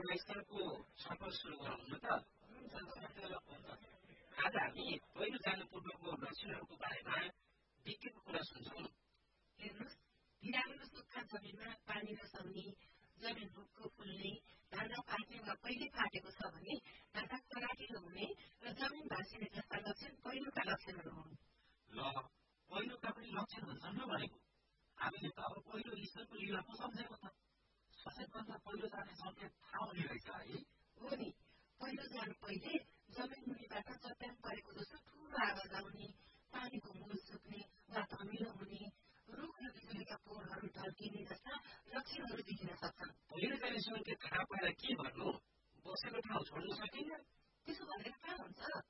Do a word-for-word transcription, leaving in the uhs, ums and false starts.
बाइस सालको सफर सुरु गरौँ न त। आज हामी पहिलो जानु पूर्वको लक्षणहरूको बारेमा विज्ञको कुरा सुन्छौँ। हेर्नुहोस्, भिरालो र सुक्खा जमिनमा पानी नसर्ने, जमिन रुखको फुल्ने, ढाँडा फाट्ने वा पहिले फाटेको छ भने ढाँडा कराटिलो हुने र जमिन भाँसिने जस्ता लक्षण पहिलोका लक्षणहरू हुन्। ल, पहिलोका पनि लक्षण हुन्छन् र भनेको। हामीले त अब पहिलो ईश्वरको लीला पो सम्झेको त। सबैभन्दा पहिलो जाने सङ्केत थाहा हुने रहेछ है। हो नि, पहिलो जानु पहिले जमिन मुनिबाट चट्याङ परेको जस्तो ठुलो आवाज आउने, पानीको मूल सुक्ने वा धमिलो हुने, रुख र बिजुलीका पोलहरू ढल्किने जस्ता लक्षणहरू देखिन सक्छन्। पहिलो जाने सङ्केत थाहा पाएर के गर्नु? बसेको ठाउँ छोड्न सकिन्न,